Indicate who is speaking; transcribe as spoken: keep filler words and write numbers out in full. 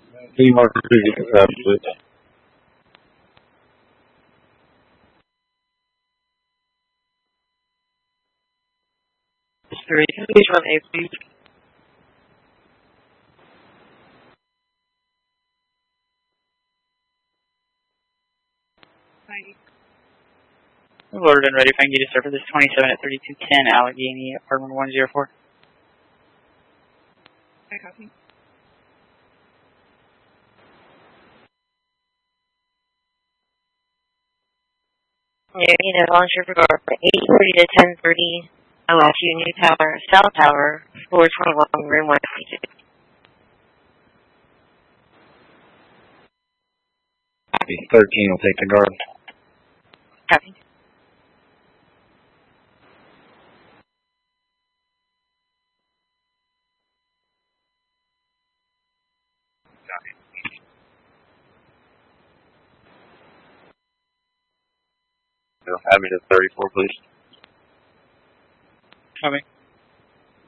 Speaker 1: Team marker two, uh, please.
Speaker 2: Three, please run A, please. Loaded and ready if I can get you service twenty-seven at thirty-two ten Allegheny, apartment one oh four.
Speaker 3: I copy.
Speaker 4: Yeah, you know, volunteer for guard for eight thirty to ten thirty. I left you New Tower, South Tower, floor twenty-one, room one fifty-two.
Speaker 1: Copy. thirteen will take the guard.
Speaker 4: Copy.
Speaker 1: Add me to thirty-four, please.
Speaker 2: Coming.